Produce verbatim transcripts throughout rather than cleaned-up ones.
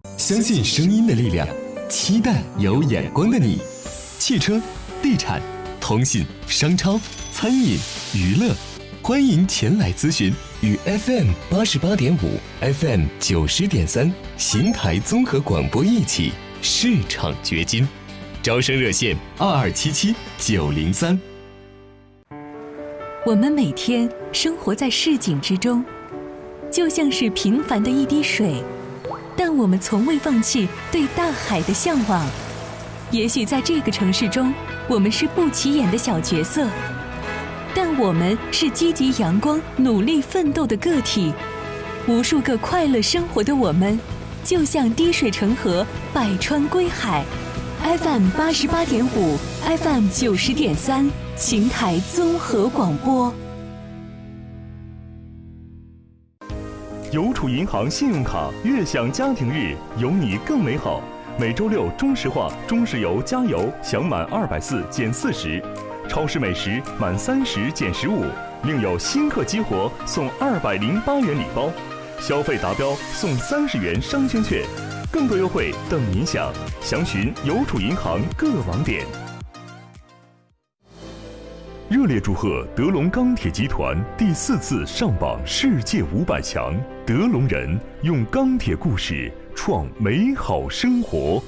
相信声音的力量，期待有眼光的你。汽车、地产、通信、商超、餐饮、娱乐，欢迎前来咨询。与 F M 八十八点五、F M 九十点三邢台综合广播一起市场掘金。招生热线二二七七九零三。 我们每天生活在市井之中，就像是平凡的一滴水，但我们从未放弃对大海的向往。也许在这个城市中，我们是不起眼的小角色，但我们是积极阳光、努力奋斗的个体。无数个快乐生活的我们，就像滴水成河，百川归海。F M 八十八点五 ，F M 九十点三，邢台综合广播。 邮储银行信用卡悦享家庭日，有你更美好。每周六中石化、中石油加油享满二百四减四十，超市美食满三十减十五，另有新客激活送二百零八元礼包，消费达标送三十元商圈券，更多优惠等您享。详询邮储银行各网点。热烈祝贺德龙钢铁集团第四次上榜世界五百强，德龙人用钢铁故事创美好生活。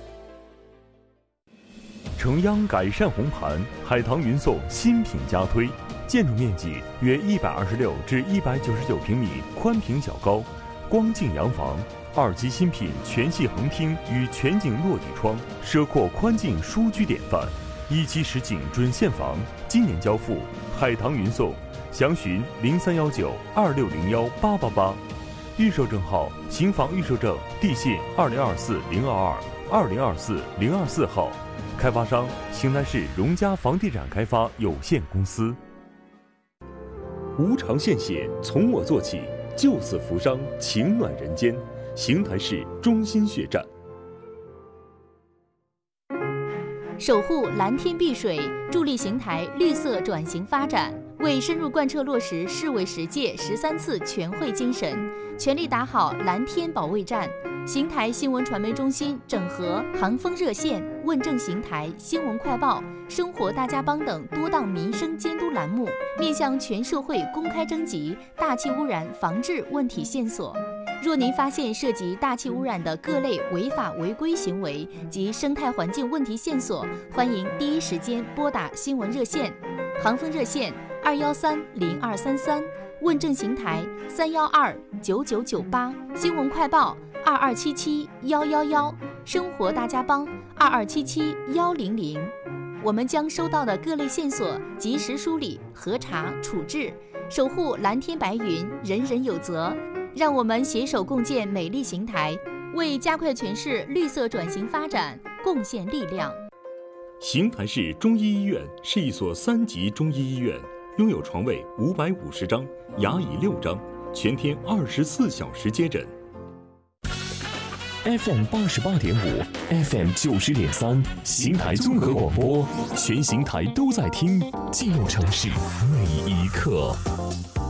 城央改善红盘，海棠云颂新品加推，建筑面积约一百二十六至一百九十九平米，宽平较高，光净洋房，二级新品全系横厅与全景落地窗，奢阔宽净舒居典范。一期实景准现房，今年交付，海棠云颂，详询零三幺九二六零幺八八八。预售证号：新房预售证，地信二零二四零二二二零二四零二四号，开发商：邢台市荣家房地产开发有限公司。无偿献血，从我做起，救死扶伤，情暖人间。邢台市中心血站。 守护蓝天碧水，助力邢台绿色转型发展，为深入贯彻落实市委十届十三次全会精神，全力打好蓝天保卫战。邢台新闻传媒中心整合航风热线、问政邢台、新闻快报、生活大家帮等多档民生监督栏目，面向全社会公开征集大气污染防治问题线索。若您发现涉及大气污染的各类违法违规行为及生态环境问题线索，欢迎第一时间拨打新闻热线，航风热线二幺三零二三三，问政邢台三幺二九九九八，新闻快报二二七七幺幺幺，生活大家帮二二七七幺零零。我们将收到的各类线索及时梳理、核查、处置，守护蓝天白云，人人有责。让我们携手共建美丽邢台，为加快全市绿色转型发展贡献力量。 邢台市中医医院是一所三级中医医院，拥有床位五百五十张，牙椅六张，全天二十四小时接诊。 F M 八十八点五 ，F M 九十点三，邢台综合广播，全邢台都在听，记录城市每一刻。